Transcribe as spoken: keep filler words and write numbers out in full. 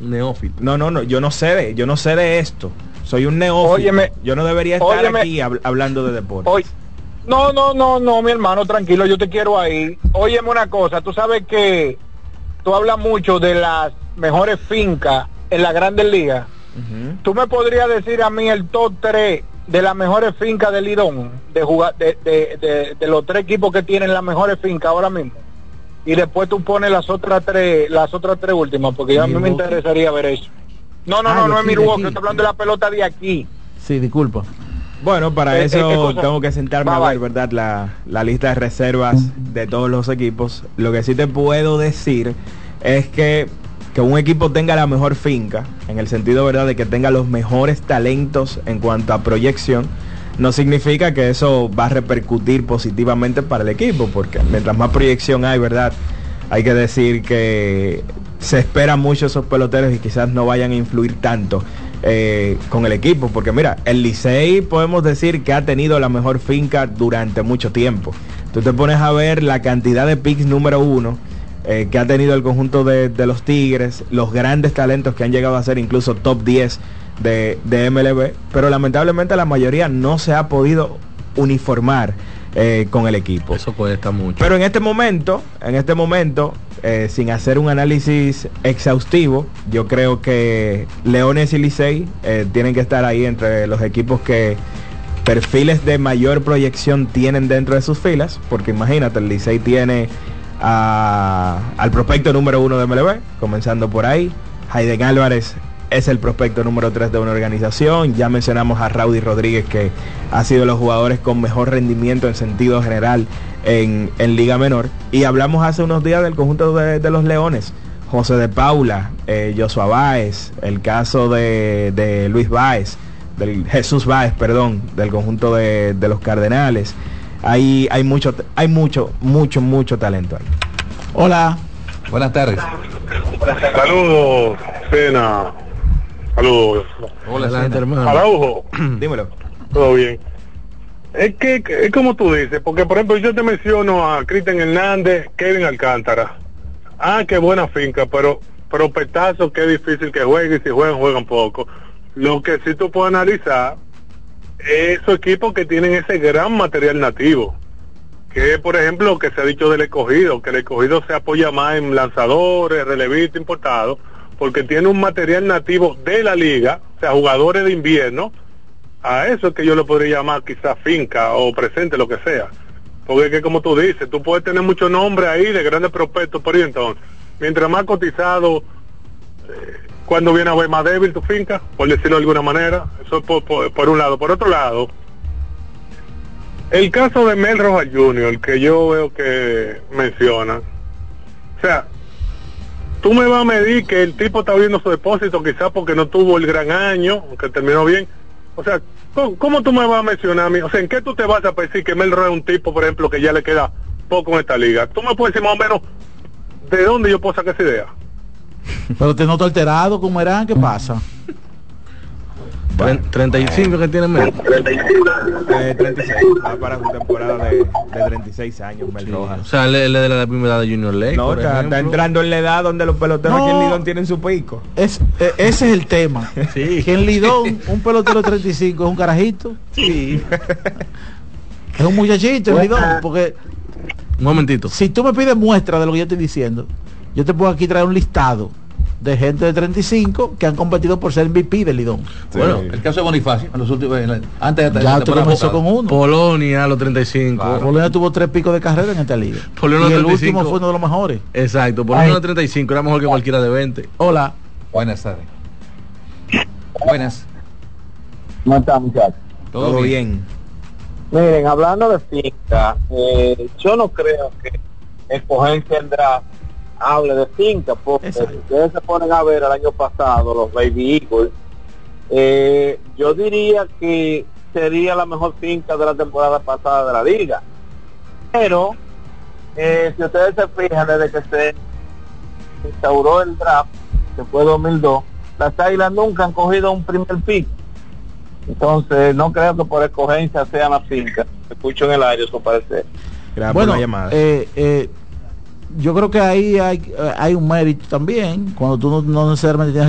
neófito. No, no, no, yo no sé de, yo no sé de esto. Soy un neófito. Óyeme, yo no debería estar óyeme, aquí hab hablando de deportes. Oye, no, no, no, no, mi hermano, tranquilo, yo te quiero ahí. Óyeme una cosa, tú sabes que tú hablas mucho de las mejores fincas en la Grandes Ligas. Uh-huh. Tú me podrías decir a mí el top tres de las mejores fincas de Lidón, de, jugar, de, de, de, de los tres equipos que tienen las mejores fincas ahora mismo. Y después tú pones las otras tres, las otras tres últimas, porque ya a mí me interesaría ver eso. No, no, ah, no, no es Milwaukee, estoy hablando de la pelota de aquí. Sí, disculpa. Bueno, para eh, eso eh, tengo que sentarme va, a ver, ¿verdad? La, la lista de reservas de todos los equipos. Lo que sí te puedo decir es que que un equipo tenga la mejor finca, en el sentido, ¿verdad?, de que tenga los mejores talentos en cuanto a proyección, no significa que eso va a repercutir positivamente para el equipo, porque mientras más proyección hay, ¿verdad?, hay que decir que se esperan mucho esos peloteros y quizás no vayan a influir tanto eh, con el equipo, porque mira, el Licey podemos decir que ha tenido la mejor finca durante mucho tiempo. Tú te pones a ver la cantidad de picks número uno Eh, que ha tenido el conjunto de, de los Tigres, los grandes talentos que han llegado a ser incluso top diez de, de M L B, pero lamentablemente la mayoría no se ha podido uniformar eh, con el equipo. Eso cuesta mucho. Pero en este momento, en este momento, eh, sin hacer un análisis exhaustivo, yo creo que Leones y Licey eh, tienen que estar ahí entre los equipos que perfiles de mayor proyección tienen dentro de sus filas, porque imagínate, el Licey tiene A, al prospecto número uno de M L B, comenzando por ahí. Hayden Álvarez es el prospecto número tres de una organización. Ya mencionamos a Raudy Rodríguez, que ha sido de los jugadores con mejor rendimiento en sentido general en, en Liga Menor. Y hablamos hace unos días del conjunto de, de los Leones, José de Paula, eh, Joshua Báez, el caso de, de Luis Báez, del Jesús Báez, perdón, del conjunto de, de los Cardenales. Hay, hay mucho, hay mucho, mucho, mucho talento ahí. Hola. Buenas tardes. Saludos, Pena. Saludos. Hola, Santa, hermano. Araujo. Dímelo. Todo bien. Es que, es como tú dices, porque por ejemplo yo te menciono a Cristian Hernández, Kevin Alcántara. Ah, qué buena finca, pero, pero petazo, qué difícil que jueguen, y si juegan, juegan poco. Lo que sí tú puedes analizar, esos equipos que tienen ese gran material nativo, que por ejemplo lo que se ha dicho del escogido, que el escogido se apoya más en lanzadores, relevistas importados, porque tiene un material nativo de la liga, o sea, jugadores de invierno. A eso es que yo le podría llamar quizás finca o presente, lo que sea, porque es que como tú dices, tú puedes tener muchos nombres ahí de grandes prospectos, pero entonces, mientras más cotizado, eh, cuando viene a ver más débil tu finca, por decirlo de alguna manera. Eso es por, por, por un lado. Por otro lado, el caso de Mel Rojas junior, que yo veo que menciona, o sea, tú me vas a medir que el tipo está viendo su depósito quizás porque no tuvo el gran año, aunque terminó bien. O sea, ¿cómo, cómo tú me vas a mencionar a mí? O sea, ¿en qué tú te vas a decir que Mel Rojas es un tipo, por ejemplo, que ya le queda poco en esta liga? Tú me puedes decir más o menos de dónde yo puedo sacar esa idea. Pero te noto alterado, ¿cómo era? ¿Qué pasa? Bueno, treinta y cinco que tiene Mel. Eh, treinta y seis. Va para su temporada de, de treinta y seis años, Mel sí. Rojas. O sea, le, le de la primera edad de Junior League. No, está, está entrando en la edad donde los peloteros no, aquí en Lidón tienen su pico. Es, eh, ese es el tema. Sí. Que en Lidón un pelotero de treinta y cinco es un carajito. Sí. Es un muchachito en Lidón, porque... Un momentito. Si tú me pides muestra de lo que yo estoy diciendo, yo te puedo aquí traer un listado de gente de treinta y cinco que han competido por ser M V P de Lidón. Sí. Bueno, el caso de Bonifacio, en los últimos, en la, antes de ya tú comenzó con uno. Polonia a los treinta y cinco. Claro. Polonia tuvo tres picos de carrera en esta liga. Polonia y el treinta y cinco. Último fue uno de los mejores. Exacto, Polonia a los treinta y cinco era mejor que cualquiera de veinte. Hola. Buenas tardes. Buenas. ¿Cómo están, muchachos? Todo, Todo bien. bien. Miren, hablando de finca, eh, yo no creo que escogencia en draft hable de finca, porque si ustedes se ponen a ver el año pasado los Baby Eagles, eh, yo diría que sería la mejor finca de la temporada pasada de la liga, pero eh, si ustedes se fijan, desde que se instauró el draft, que fue dos mil dos, las Águilas nunca han cogido un primer pick. Entonces no creo que por escogencia sea la finca. Escucho en el aire eso parece. Gracias bueno, por la llamada. Eh, eh, yo creo que ahí hay, hay un mérito también, cuando tú no, no necesariamente tienes